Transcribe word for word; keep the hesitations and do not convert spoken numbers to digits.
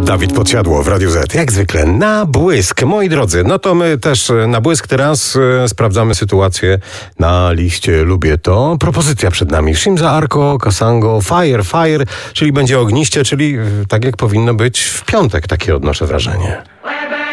Dawid Podsiadło w Radiu Z. Jak zwykle na błysk. Moi drodzy, no to my też na błysk teraz e, sprawdzamy sytuację na liście Lubię to. Propozycja przed nami. Shimza Arko, Kasango, Fire, Fire, czyli będzie ogniście, czyli e, tak jak powinno być w piątek, takie odnoszę wrażenie.